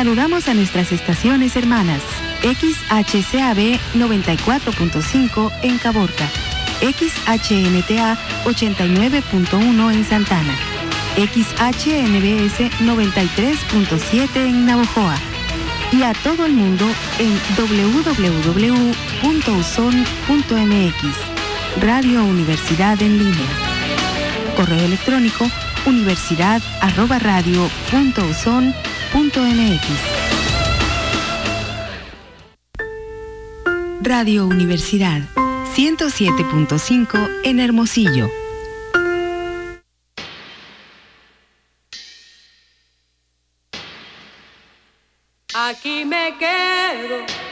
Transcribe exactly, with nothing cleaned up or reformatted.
Saludamos a nuestras estaciones hermanas. X H C A B noventa y cuatro punto cinco en Caborca, X H N T A ochenta y nueve punto uno en Santana, X H N B S noventa y tres punto siete en Navojoa y a todo el mundo en doble u doble u doble u punto u s o n punto m x. Radio Universidad en línea. Correo electrónico universidad arroba radio punto u s o n punto m x. Radio Universidad ciento siete punto cinco en Hermosillo. Aquí me quedo